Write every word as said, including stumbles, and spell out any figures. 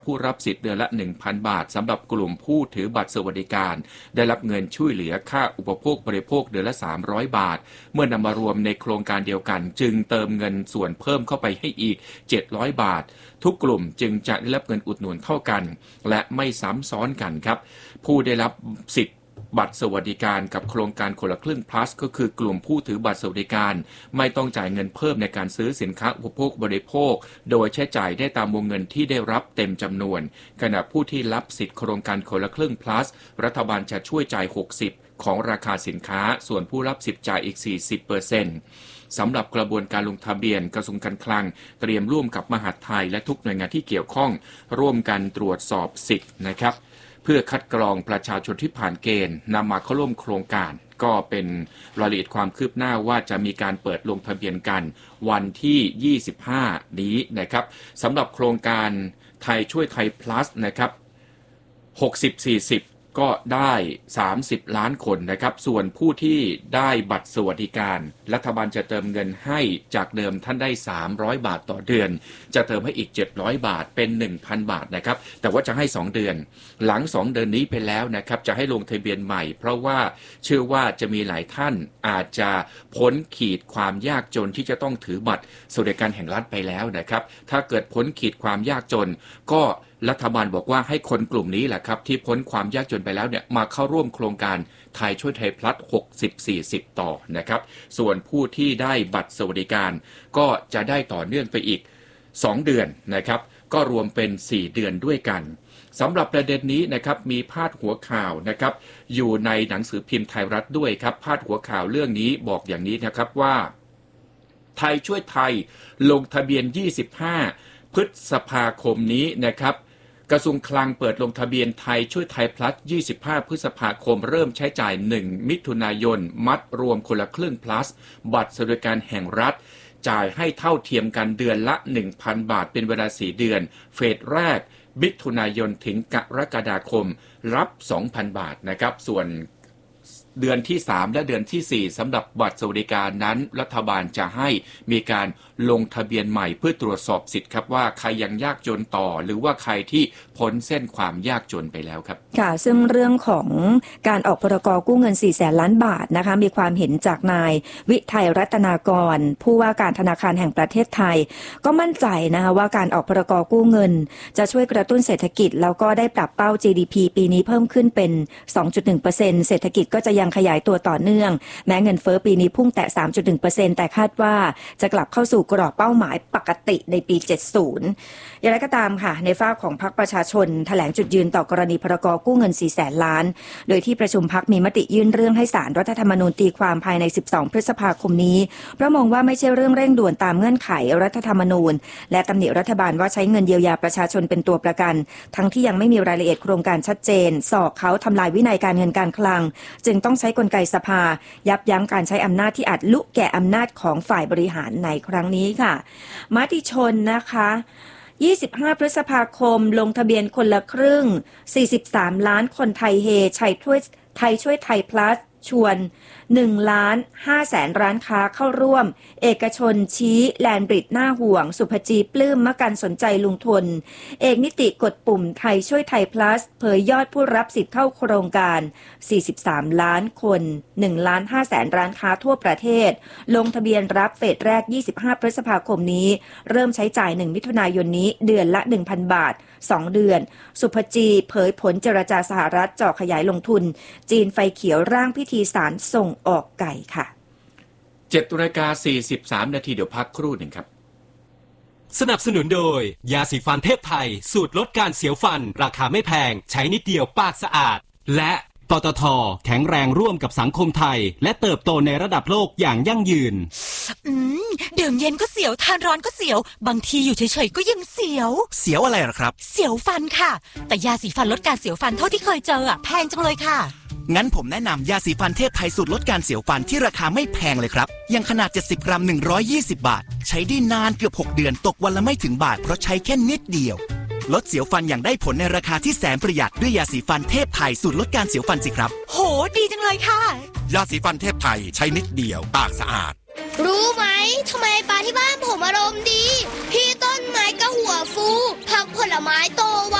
ผู้รับสิทธิ์เดือนละ หนึ่งพัน บาทสำหรับกลุ่มผู้ถือบัตรสวัสดิการได้รับเงินช่วยเหลือค่าอุปโภคบริโภคเดือนละสามร้อยบาทเมื่อนำมารวมในโครงการเดียวกันจึงเติมเงินส่วนเพิ่มเข้าไปให้อีกเจ็ดร้อยบาททุกกลุ่มจึงจะได้รับเงินอุดหนุนเท่ากันและไม่ซ้ำซ้อนกันครับผู้ได้รับสิทธิ์บัตรสวัสดิการกับโครงการคนละครึ่ง plus ก็คือกลุ่มผู้ถือบัตรสวัสดิการไม่ต้องจ่ายเงินเพิ่มในการซื้อสินค้าอุปโภคบริโภคโดยใช้จ่ายได้ตามวงเงินที่ได้รับเต็มจำนวนขณะผู้ที่รับสิทธิ์โครงการคนละครึ่ง plus รัฐบาลจะช่วยจ่ายหกสิบของราคาสินค้าส่วนผู้รับสิทธิ์จ่ายอีก สี่สิบเปอร์เซ็นต์ สำหรับกระบวนการลงทะเบียนกระทรวงการคลังเตรียมร่วมกับมหาดไทยและทุกหน่วยงานที่เกี่ยวข้องร่วมกันตรวจสอบสิทธิ์นะครับเพื่อคัดกรองประชาชนที่ผ่านเกณฑ์นำมาเข้าร่วมโครงการก็เป็นรายละเอียดความคืบหน้าว่าจะมีการเปิดลงทะเบียนกันวันที่ยี่สิบห้านี้นะครับสำหรับโครงการไทยช่วยไทย plus นะครับหกสิบ สี่สิบก็ได้สามสิบล้านคนนะครับส่วนผู้ที่ได้บัตรสวัสดิการรัฐบาลจะเติมเงินให้จากเดิมท่านได้สามร้อยบาทต่อเดือนจะเติมให้อีกเจ็ดร้อยบาทเป็น หนึ่งพัน บาทนะครับแต่ว่าจะให้สองเดือนหลังสองเดือนนี้ไปแล้วนะครับจะให้ลงทะเบียนใหม่เพราะว่าเชื่อว่าจะมีหลายท่านอาจจะพ้นขีดความยากจนที่จะต้องถือบัตรสวัสดิการแห่งรัฐไปแล้วนะครับถ้าเกิดพ้นขีดความยากจนก็รัฐบาลบอกว่าให้คนกลุ่มนี้แหละครับที่พ้นความยากจนไปแล้วเนี่ยมาเข้าร่วมโครงการไทยช่วยไทยพลัสหกสิบ สี่สิบต่อนะครับส่วนผู้ที่ได้บัตรสวัสดิการก็จะได้ต่อเนื่องไปอีกสองเดือนนะครับก็รวมเป็นสี่เดือนด้วยกันสำหรับประเด็นนี้นะครับมีพาดหัวข่าวนะครับอยู่ในหนังสือพิมพ์ไทยรัฐด้วยครับพาดหัวข่าวเรื่องนี้บอกอย่างนี้นะครับว่าไทยช่วยไทยลงทะเบียนยี่สิบห้าพฤษภาคมนี้นะครับกระทรวงคลังเปิดลงทะเบียนไทยช่วยไทยพลัสยี่สิบห้าพฤษภาคมเริ่มใช้จ่ายหนึ่งมิถุนายนมัดรวมคนละครึ่ง plus บัตรสวัสดิการแห่งรัฐจ่ายให้เท่าเทียมกันเดือนละ หนึ่งพัน บาทเป็นเวลาสี่เดือนเฟสแรกมิถุนายนถึงกรกฎาคมรับ สองพัน บาทนะครับส่วนเดือนที่สามและเดือนที่สี่สำหรับบัตรสวัสดิการนั้นรัฐบาลจะให้มีการลงทะเบียนใหม่เพื่อตรวจสอบสิทธิ์ครับว่าใครยังยากจนต่อหรือว่าใครที่พ้นเส้นความยากจนไปแล้วครับค่ะซึ่งเรื่องของการออกพรกกู้เงินสี่แสนล้านบาทนะคะมีความเห็นจากนายวิทัยรัตนากรผู้ว่าการธนาคารแห่งประเทศไทยก็มั่นใจนะคะว่าการออกพรกกู้เงินจะช่วยกระตุ้นเศรษฐกิจแล้วก็ได้ปรับเป้า จี ดี พี ปีนี้เพิ่มขึ้นเป็น สองจุดหนึ่งเปอร์เซ็นต์ เศรษฐกิจก็จะยังขยายตัวต่อเนื่องแม้เงินเฟ้อปีนี้พุ่งแตะ สามจุดหนึ่งเปอร์เซ็นต์ แต่คาดว่าจะกลับเข้าสู่กรอบเป้าหมายปกติในปีเจ็ดสิบอย่างไรก็ตามค่ะในฝั่งของพรรคประชาชนแถลงจุดยืนต่อกรณีพรกกู้เงินสี่แสนล้านโดยที่ประชุมพรรคมีมติยื่นเรื่องให้ศาลรัฐธรรมนูญตีความภายในสิบสองพฤษภาคมนี้เพราะมองว่าไม่ใช่เรื่องเร่งด่วนตามเงื่อนไขรัฐธรรมนูญและตำหนิรัฐบาลว่าใช้เงินเยียวยาประชาชนเป็นตัวประกันทั้งที่ยังไม่มีรายละเอียดโครงการชัดเจนสอกเขาทำลายวินัยการเงินการคลังจึงต้องใช้กลไกสภายับยั้งการใช้อำนาจที่อาจลุแก่อำนาจของฝ่ายบริหารในครั้งนี้ค่ะมติชนนะคะยี่สิบห้าพฤษภาคมลงทะเบียนคนละครึ่งสี่สิบสามล้านคนไทยเฮชัยช่วยไทยช่วยไทย plus ชวนหนึ่งล้านห้าแสนร้านค้าเข้าร่วมเอกชนชี้แลนบริดน่าห่วงสุภจีปลื้มมะกันสนใจลุงทนเอกนิติกดปุ่มไทยช่วยไทย plus เผยยอดผู้รับสิทธิ์เข้าโครงการสี่สิบสามล้านคนหนึ่งล้านห้าแสนร้านค้าทั่วประเทศลงทะเบียนรับเฟสแรกยี่สิบห้าพฤษภาคมนี้เริ่มใช้จ่ายหนึ่งมิถุนายนนี้เดือนละ หนึ่งพัน บาทสองเดือนสุภจีเผยผลเจรจาสหรัฐเจาะขยายลงทุนจีนไฟเขียวร่างพิธีสารส่งออกไก่ค่ะเจ็ดนาฬิกาสี่สิบสามนาทีเดี๋ยวพักครู่หนึ่งครับสนับสนุนโดยยาสีฟันเทพไทยสูตรลดการเสียวฟันราคาไม่แพงใช้นิดเดียวปากสะอาดและปตท.แข็งแรงร่วมกับสังคมไทยและเติบโตในระดับโลกอย่างยั่งยืนอืมดื่มเย็นก็เสียวทานร้อนก็เสียวบางทีอยู่เฉยๆก็ยังเสียวเสียวอะไรหรอครับเสียวฟันค่ะแต่ยาสีฟันลดการเสียวฟันเท่าที่เคยเจออ่ะแพงจังเลยค่ะงั้นผมแนะนำยาสีฟันเทพไทยสูตรลดการเสียวฟันที่ราคาไม่แพงเลยครับอย่างขนาดเจ็ดสิบกรัมหนึ่งร้อยยี่สิบบาทใช้ได้นานเกือบหกเดือนตกวันละไม่ถึงบาทเพราะใช้แค่นิดเดียวลดเสียวฟันอย่างได้ผลในราคาที่แสนประหยัดด้วยยาสีฟันเทพไทยสูตรลดการเสียวฟันสิครับโหดีจังเลยค่ะยาสีฟันเทพไทยใช้นิดเดียวปากสะอาดรู้ไหมทำไมปลาที่บ้านผมอารมณ์ดีพี่ต้นไม้ก็หัวฟูผักผลไม้โตไว